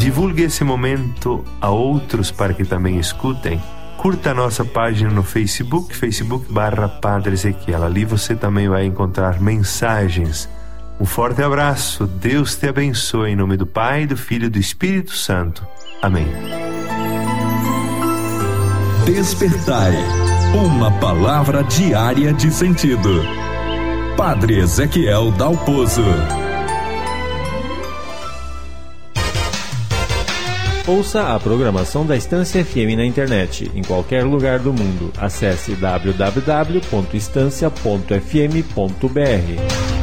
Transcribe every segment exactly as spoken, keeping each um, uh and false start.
Divulgue esse momento a outros para que também escutem. Curta a nossa página no Facebook, Facebook barra Padre Ezequiel. Ali você também vai encontrar mensagens. Um forte abraço, Deus te abençoe, em nome do Pai, do Filho e do Espírito Santo. Amém. Despertai, uma palavra diária de sentido. Padre Ezequiel Dalpozo. Ouça a programação da Estância F M na internet, em qualquer lugar do mundo. Acesse w w w ponto estância ponto f m ponto b r.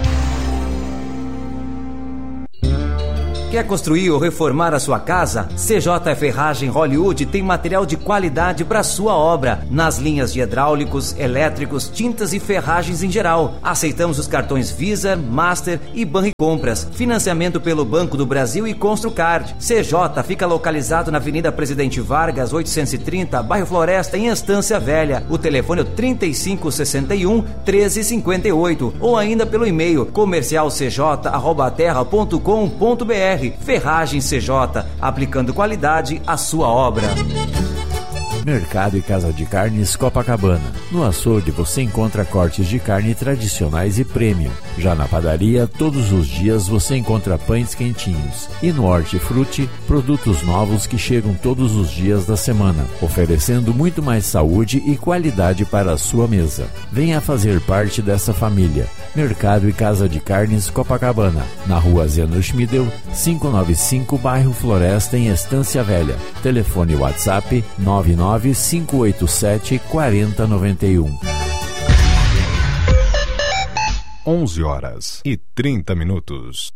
Quer construir ou reformar a sua casa? C J Ferragem Hollywood tem material de qualidade para sua obra, nas linhas de hidráulicos, elétricos, tintas e ferragens em geral. Aceitamos os cartões Visa, Master e Banricompras. Financiamento pelo Banco do Brasil e Construcard. C J fica localizado na Avenida Presidente Vargas, oitocentos e trinta, bairro Floresta, em Estância Velha. O telefone é trinta e cinco sessenta e um, treze cinquenta e oito ou ainda pelo e-mail comercial c j arroba terra ponto com ponto b r. Ferragem C J, aplicando qualidade à sua obra. Mercado e Casa de Carnes Copacabana. No açougue você encontra cortes de carne tradicionais e premium. Já na padaria, todos os dias você encontra pães quentinhos. E no Hortifruti, produtos novos que chegam todos os dias da semana, oferecendo muito mais saúde e qualidade para a sua mesa. Venha fazer parte dessa família. Mercado e Casa de Carnes Copacabana, na rua Zeno Schmidel, quinhentos e noventa e cinco, bairro Floresta, em Estância Velha. Telefone WhatsApp nove nove cinco oito sete quatro zero nove um. onze horas e trinta minutos.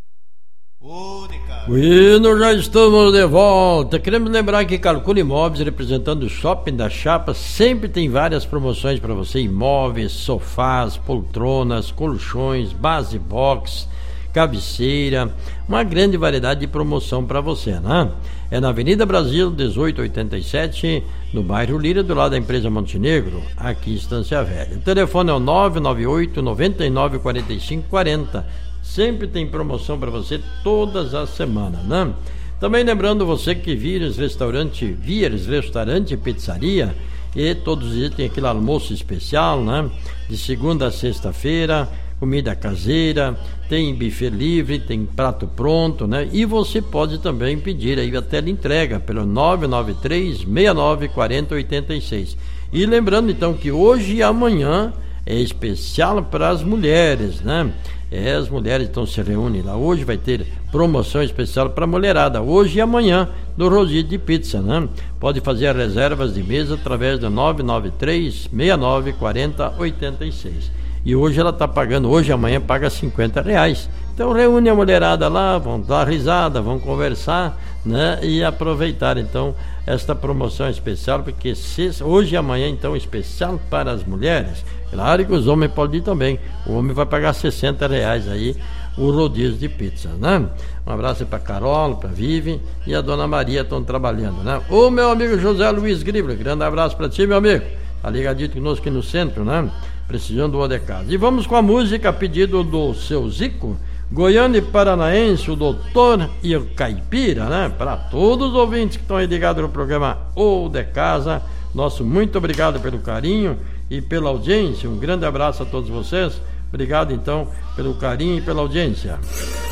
Bueno, já estamos de volta. Queremos lembrar que Calcula Imóveis, representando o Shopping da Chapa, sempre tem várias promoções para você: imóveis, sofás, poltronas, colchões, base box, cabeceira, uma grande variedade de promoção para você, né? É na Avenida Brasil dezoito oitenta e sete, no bairro Lira, do lado da empresa Montenegro, aqui em Estância Velha. O telefone é o nove nove oito, nove nove quatro cinco quatro zero. Sempre tem promoção para você todas as semanas, né? Também lembrando você que Vieres Restaurante, Vieres Restaurante e Pizzaria, e todos os dias tem aquele almoço especial, né? De segunda a sexta-feira, comida caseira, tem buffet livre, tem prato pronto, né? E você pode também pedir aí a teleentrega pelo nove nove três, seis nove quatro zero oito seis. E lembrando então que hoje e amanhã é especial para as mulheres, né? É, as mulheres então se reúnem lá. Hoje vai ter promoção especial para a mulherada, hoje e amanhã, do rodízio de pizza, né? Pode fazer reservas de mesa através do nove nove três, seis nove quatro zero oito seis. E hoje ela está pagando, hoje e amanhã paga cinquenta reais. Então reúne a mulherada lá, vão dar risada, vão conversar, né? E aproveitar então esta promoção especial, porque se, hoje e amanhã então especial para as mulheres. Claro que os homens podem ir também. O homem vai pagar sessenta reais aí o rodízio de pizza, né? Um abraço para Carol, para Vivi e a Dona Maria estão trabalhando, né? O meu amigo José Luiz Gribler, grande abraço para ti, meu amigo. Tá ligadito conosco aqui no centro, né? Precisando do de casa. E vamos com a música a pedido do seu Zico, Goiano e Paranaense, o Doutor e o Caipira, né? Para todos os ouvintes que estão aí ligados no programa O de Casa, nosso muito obrigado pelo carinho e pela audiência. Um grande abraço a todos vocês. Obrigado então pelo carinho e pela audiência.